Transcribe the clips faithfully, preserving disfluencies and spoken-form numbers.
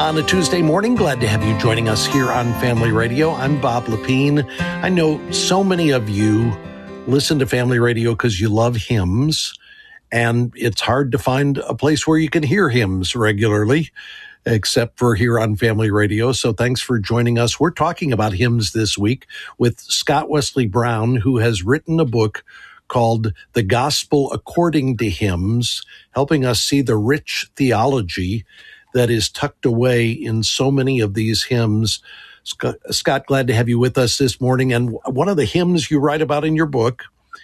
on a Tuesday morning. Glad to have you joining us here on Family Radio. I'm Bob Lepine. I know so many of you listen to Family Radio because you love hymns, and it's hard to find a place where you can hear hymns regularly, except for here on Family Radio. So thanks for joining us. We're talking about hymns this week with Scott Wesley Brown, who has written a book called The Gospel According to Hymns, helping us see the rich theology that is tucked away in so many of these hymns. Scott, Scott, glad to have you with us this morning. And one of the hymns you write about in your book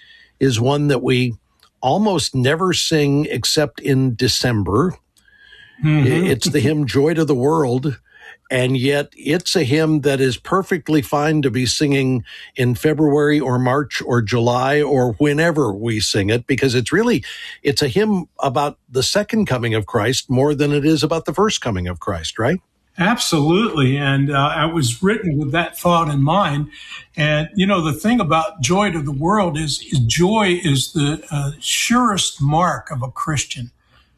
is one that we almost never sing except in December. Mm-hmm. It's the hymn Joy to the World. And yet it's a hymn that is perfectly fine to be singing in February or March or July or whenever we sing it, because it's really, it's a hymn about the second coming of Christ more than it is about the first coming of Christ, right? Absolutely. And uh, it was written with that thought in mind. And, you know, the thing about Joy to the World is, is joy is the uh, surest mark of a Christian.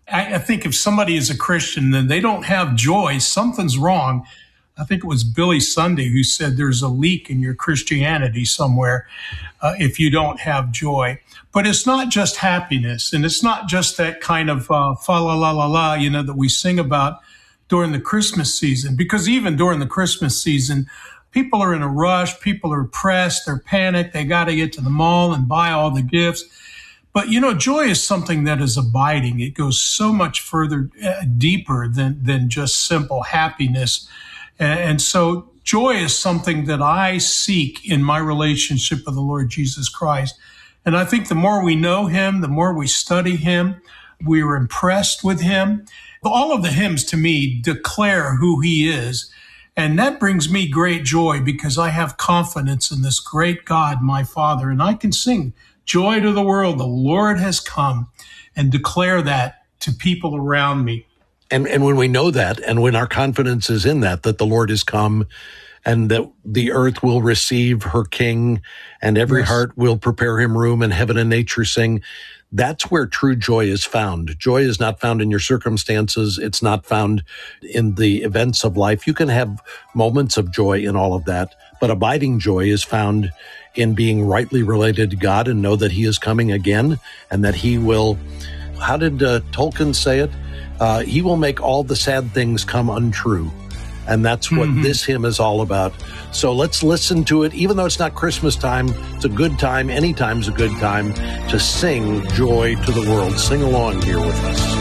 I think if somebody is a Christian, then they don't have joy, something's wrong. I think it was Billy Sunday who said there's a leak in your Christianity somewhere uh, if you don't have joy. But it's not just happiness, and it's not just that kind of uh, fa la la la la, you know, that we sing about during the Christmas season. Because even during the Christmas season, people are in a rush, people are pressed, they're panicked, they got to get to the mall and buy all the gifts. But, you know, joy is something that is abiding. It goes so much further, uh, deeper than, than just simple happiness. And, and so joy is something that I seek in my relationship with the Lord Jesus Christ. And I think the more we know him, the more we study him, we are impressed with him. All of the hymns to me declare who he is. And that brings me great joy because I have confidence in this great God, my Father, and I can sing Joy to the World, the Lord has come, and declare that to people around me. And and when we know that, and when our confidence is in that, that the Lord has come, and that the earth will receive her King, and every yes. heart will prepare him room, and heaven and nature sing, that's where true joy is found. Joy is not found in your circumstances. It's not found in the events of life. You can have moments of joy in all of that, but abiding joy is found in being rightly related to God and know that he is coming again, and that he will, how did uh, Tolkien say it? Uh, he will make all the sad things come untrue. And that's what mm-hmm. this hymn is all about. So let's listen to it. Even though it's not Christmas time, it's a good time. Anytime's a good time to sing Joy to the World. Sing along here with us.